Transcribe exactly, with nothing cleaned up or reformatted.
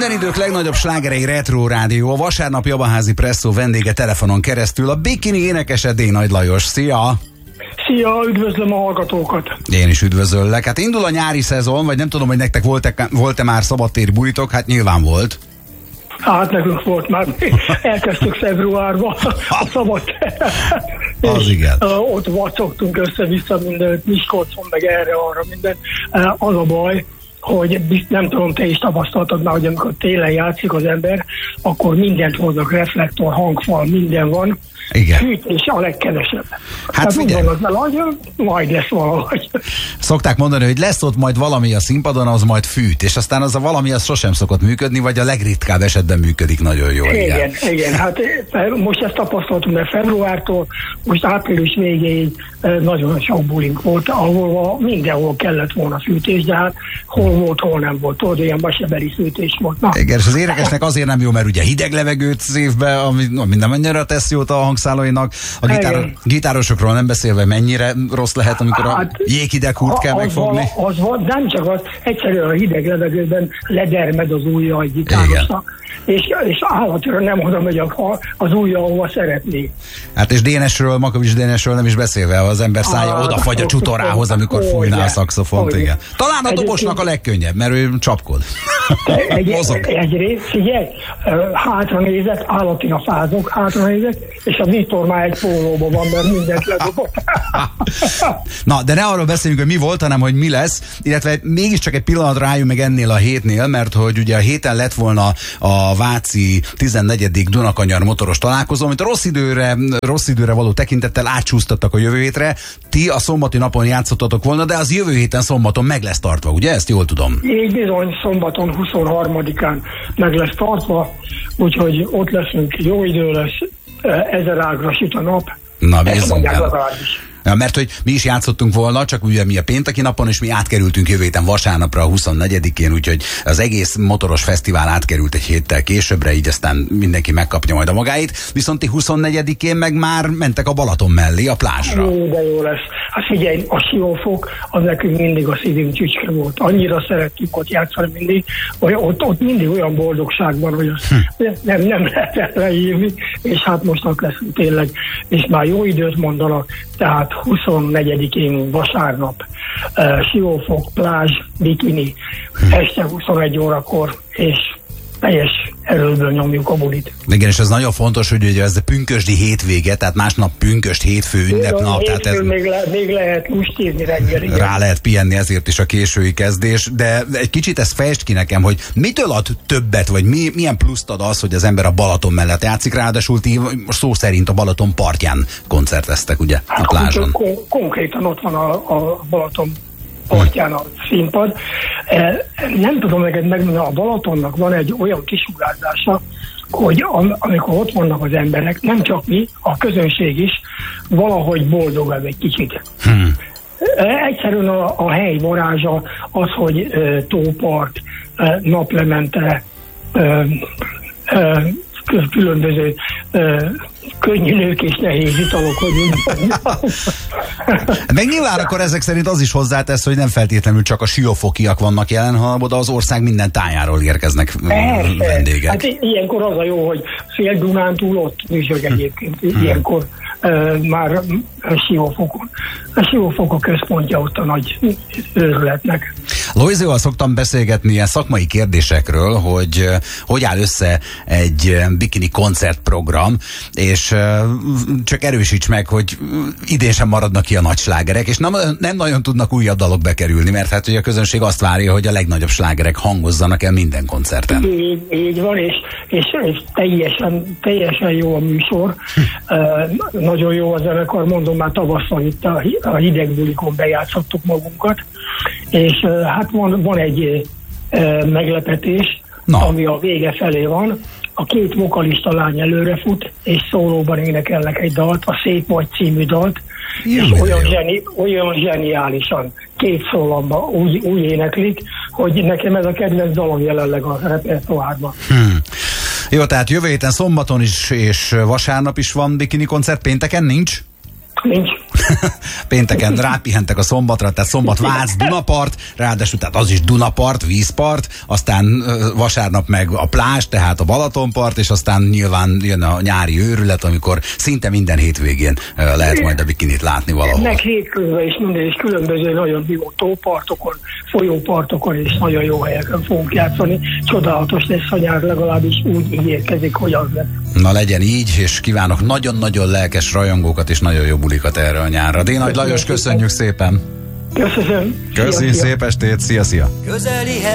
Minden idők legnagyobb slágerei Retro Rádió, a vasárnapi Abaházi Presszó vendége telefonon keresztül a bikini énekese D. Nagy Lajos. Szia! Szia, üdvözlöm a hallgatókat! Én is üdvözöllek. Hát indul a nyári szezon, vagy nem tudom, hogy nektek volt-e, volt-e már szabadtéri bulitok, hát nyilván volt. Hát nekünk volt már, elkezdtük februárban a szabad. Az igen. Ott vacogtunk össze-vissza mindent, Miskolcon, meg erre-arra minden. Az a baj, hogy nem tudom, te is tapasztaltad már, hogy amikor télen játszik az ember, akkor mindent hoznak, reflektor, hangfal, minden van. Igen. Fűtés a legkevesebb. Hát figyelj. Úgy van, hogy majd lesz valahogy. Szokták mondani, hogy lesz ott majd valami a színpadon, az majd fűt, és aztán az a valami az sosem szokott működni, vagy a legritkább esetben működik nagyon jól. Igen, igen, igen. Hát most ezt tapasztaltunk, mert februártól most április végéig nagyon sok bulink volt, ahol mindenhol kellett volna fűtés, de hát hol volt, hol nem volt. Tudod, ilyen vaseberi fűtés volt. Na. Igen, és az énekesnek azért nem jó, mert ugye hideg levegőt szív be, ami nem mennyire tesz jót a hangszálainak. A gitár, gitárosokról nem beszélve, mennyire rossz lehet, amikor hát, a jéghideg húrt kell megfogni. Van, az van, nem csak az, egyszerűen a hideg levegőben ledermed az ujja a gitárosnak. És, és állatra nem oda megy az ujja, ahova szeretné. Hát és Dénesről, Makavics Dénesről nem is beszélve, az ember szája ah, odafagy a csutorához, amikor fújná a szaxofont, igen. Talán a dobosnak a legkönnyebb, mert ő csapkod. Egy, egyrészt, figyelj, hátra nézek, állati a fázok, hátra nézek, és a Viktor már egy pólóban van, mert mindent ledobott. Na, de ne arról beszéljünk, hogy mi volt, hanem hogy mi lesz, illetve mégiscsak egy pillanat rájön meg ennél a hétnél, mert hogy ugye a héten lett volna a Váci tizennegyedik Dunakanyar motoros találkozó, amit rossz időre, rossz időre való tekintettel átsúsztattak a jövő hétre. Ti a szombati napon játszottatok volna, de az jövő héten szombaton meg lesz tartva, ugye? Ezt jól tudom. Így bizony, szombaton huszonharmadikán meg lesz tartva, úgyhogy ott leszünk, jó idő lesz, ezer ágra süt a nap. Na, bízunk el. Ja, mert hogy mi is játszottunk volna, csak ugye mi a pénteki napon, és mi átkerültünk jövő héten vasárnapra a huszonnegyedikén, úgyhogy az egész motoros fesztivál átkerült egy héttel későbbre, így aztán mindenki megkapja majd a magáit. Viszont ti huszonnegyedikén meg már mentek a Balaton mellé, a plázsra. Jó, de jó lesz. Hát figyelj, a Siófok az nekünk mindig a szívünk csücske volt. Annyira szerettük ott játszani mindig, hogy ott, ott mindig olyan boldogság van, hogy azt hm. nem, nem lehet leírni, és hát most ott leszünk tényleg, és már jó időt mondanak, tehát huszonnegyedikén vasárnap, uh, Siófok, plázs, bikini, hm. este huszonegy órakor, és teljes erőből nyomjuk a bulit. Igen, és ez nagyon fontos, hogy ugye ez a pünkösdi hétvége, tehát másnap pünköst, hétfő, ünnepnap. Tehát ez még, le, még lehet lustizni reggelig. Rá lehet pihenni, ezért is a késői kezdés, de egy kicsit ezt fejtsd ki nekem, hogy mitől ad többet, vagy mi, milyen pluszt ad az, hogy az ember a Balaton mellett játszik, ráadásul ti szó szerint a Balaton partján koncerteztek, ugye, a plázson. Kon- konkrétan ott van a, a Balaton partján a színpad. Nem tudom neked megmondani, a Balatonnak van egy olyan kisugárzása, hogy am- amikor ott vannak az emberek, nem csak mi, a közönség is valahogy boldogabb egy kicsit. Hmm. Egyszerűen a, a hely varázsa az, hogy uh, tópart, uh, naplemente, uh, uh, különböző uh, könnyűlők és nehéz italok, hogy meg nyilván akkor ezek szerint az is hozzátesz, hogy nem feltétlenül csak a siófokiak vannak jelen, hanem oda az ország minden tájáról érkeznek Persze. vendégek. Hát ilyenkor az a jó, hogy fél Dunántúl ott műsor egyébként, hmm. ilyenkor uh, már a Siófokon. A Siófok a központja ott a nagy őrületnek. Lojzóval szoktam beszélgetni ilyen szakmai kérdésekről, hogy uh, hogy áll össze egy uh, bikini koncertprogram, és uh, csak erősíts meg, hogy idén sem maradnak ki a nagy slágerek, és nem, nem nagyon tudnak újabb dalok bekerülni, mert hát hogy a közönség azt várja, hogy a legnagyobb slágerek hangozzanak el minden koncerten. Így, így van, és, és, és teljesen, teljesen jó a műsor. uh, nagyon jó a zenekar, mondom, már tavasszal itt a, a hideg bulikon bejátszottuk magunkat, és uh, hát van, van egy uh, meglepetés, Na. ami a vége felé van. A két vokalista lány előre fut, és szólóban énekelnek egy dalt, a Szép vagy című dalt, Jö, és olyan, zseni, olyan zseniálisan két szólamba úgy, úgy éneklik, hogy nekem ez a kedvenc dalom jelenleg a repertoárban. Hmm. Jó, tehát jövő héten szombaton is és vasárnap is van bikini koncert, pénteken nincs? Nincs. Pénteken rápihentek a szombatra, tehát Szombatvác, Dunapart, ráadásul tehát az is Dunapart, vízpart, aztán vasárnap meg a plázs, tehát a Balatonpart, és aztán nyilván jön a nyári őrület, amikor szinte minden hétvégén lehet majd a bikinit látni valahol. Meg hétközben is minden is különböző nagyon jó tópartokon, folyópartokon és nagyon jó helyeken fogunk játszani. Csodálatos lesz a nyár, legalábbis úgy ígérkezik, hogy az lesz. Na legyen így, és kívánok nagyon-nagyon lelkes rajongókat és nagyon jó bulikat erre a nyárra. Dénagy Lajos, köszönjük szépen! Köszönöm! Köszönjük, szép estét, szia-szia!